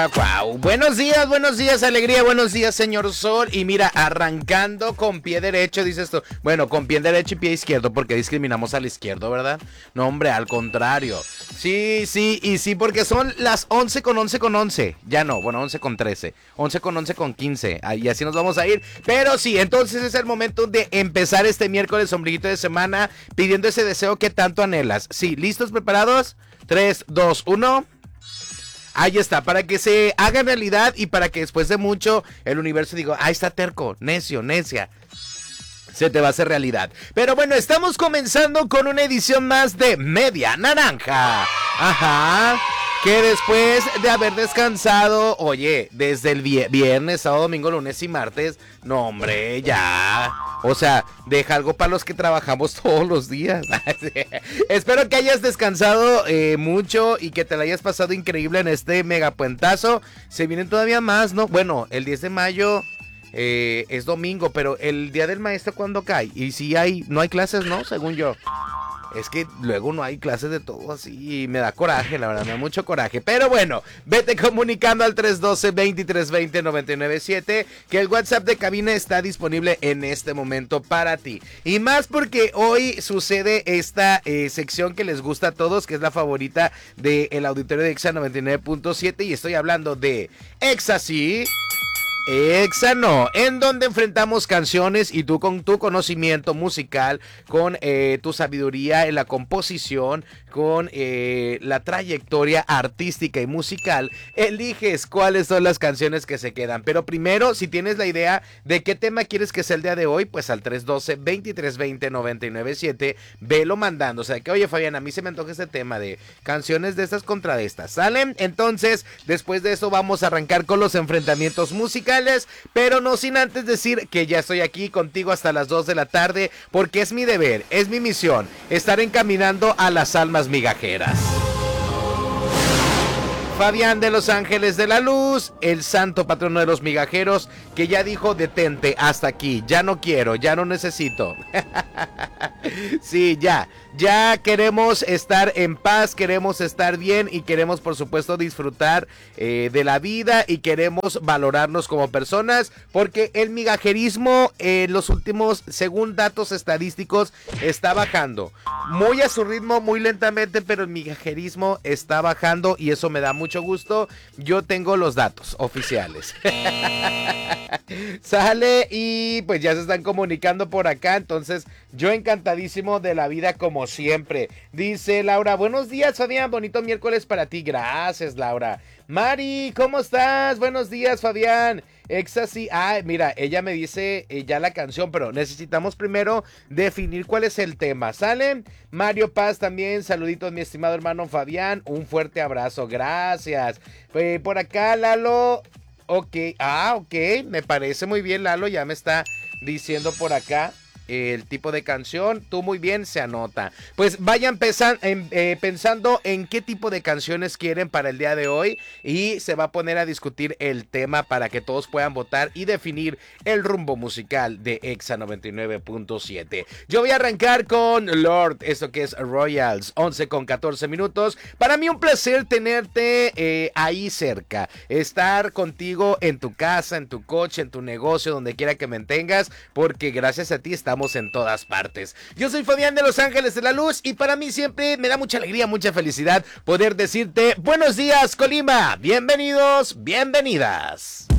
Wow, buenos días, alegría, buenos días, señor Sol. Y mira, arrancando con pie derecho, dices tú. Bueno, con pie derecho y pie izquierdo, porque discriminamos al izquierdo, ¿verdad? No, hombre, al contrario. Sí, porque son las 11 con 11 con 11. Ya no, bueno, 11 con 13. 11 con 11 con 15. Y así nos vamos a ir. Pero sí, entonces es el momento de empezar este miércoles, ombliguito de semana, pidiendo ese deseo que tanto anhelas. Sí, ¿listos, preparados? 3, 2, 1... Ahí está, para que se haga realidad y para que después de mucho el universo diga, ahí está terco, necio, necia. Se te va a hacer realidad. Pero bueno, estamos comenzando con una edición más de Media Naranja. Ajá. Que después de haber descansado, oye, desde el viernes, sábado, domingo, lunes y martes, no hombre, ya. O sea, deja algo para los que trabajamos todos los días. Espero que hayas descansado mucho y que te la hayas pasado increíble en este megapuentazo. Se vienen todavía más, ¿no? Bueno, el 10 de mayo es domingo, pero el día del maestro, ¿cuándo cae? Y si no hay clases, ¿no? Según yo. Es que luego no hay clases de todo así y me da coraje, la verdad, me da mucho coraje. Pero bueno, vete comunicando al 312-2320-997, que el WhatsApp de cabina está disponible en este momento para ti. Y más porque hoy sucede esta sección que les gusta a todos, que es la favorita del auditorio de Exa 99.7, y estoy hablando de Exa sí, Exa no, en donde enfrentamos canciones y tú con tu conocimiento musical, con tu sabiduría en la composición, con la trayectoria artística y musical, eliges cuáles son las canciones que se quedan. Pero primero, si tienes la idea de qué tema quieres que sea el día de hoy, pues al 312-2320-997, velo mandando. O sea, que oye, Fabián, a mí se me antoja este tema de canciones de estas contra de estas, ¿salen? Entonces, después de eso vamos a arrancar con los enfrentamientos musicales, pero no sin antes decir que ya estoy aquí contigo hasta las 2 de la tarde, porque es mi deber, es mi misión, estar encaminando a las almas migajeras. Fabián de Los Ángeles de la Luz, el santo patrono de los migajeros, que ya dijo detente, hasta aquí, ya no quiero, ya no necesito. Sí, ya queremos estar en paz, queremos estar bien y queremos por supuesto disfrutar de la vida y queremos valorarnos como personas, porque el migajerismo en los últimos, según datos estadísticos, está bajando. Muy a su ritmo, muy lentamente, pero el migajerismo está bajando y eso me da mucho gusto. Yo tengo los datos oficiales. Sale y pues ya se están comunicando por acá, entonces yo encantadísimo de la vida como siempre. Dice Laura, buenos días Fabián, bonito miércoles para ti. Gracias, Laura. Mari, ¿cómo estás? Buenos días, Fabián. Exasí, mira, ella me dice ya la canción, pero necesitamos primero definir cuál es el tema, ¿sale? Mario Paz también, saluditos mi estimado hermano Fabián, un fuerte abrazo, gracias. Por acá Lalo, ok, me parece muy bien Lalo, ya me está diciendo por acá el tipo de canción, tú muy bien, se anota. Pues vayan pensando en qué tipo de canciones quieren para el día de hoy y se va a poner a discutir el tema para que todos puedan votar y definir el rumbo musical de Exa 99.7. Yo voy a arrancar con Lord, esto que es Royals, 11 con 14 minutos. Para mí un placer tenerte ahí cerca, estar contigo en tu casa, en tu coche, en tu negocio, donde quiera que me tengas, porque gracias a ti estamos en todas partes. Yo soy Fabián de Los Ángeles de la Luz y para mí siempre me da mucha alegría, mucha felicidad poder decirte buenos días Colima, bienvenidos, bienvenidas.